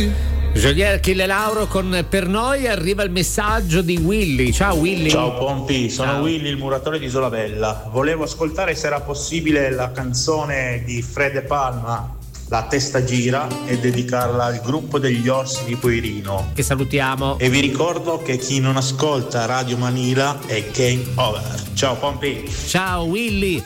Joliet Achille Lauro con Per Noi. Arriva il messaggio di Willy. Ciao Willy. Ciao Pompi, sono Ciao. Willy, il muratore di Isolabella. Volevo ascoltare se era possibile la canzone di Fred De Palma, La testa gira, e dedicarla al gruppo degli Orsi di Poirino. Che salutiamo. E vi ricordo che chi non ascolta Radio Manila è game over. Ciao Pompi. Ciao Willy.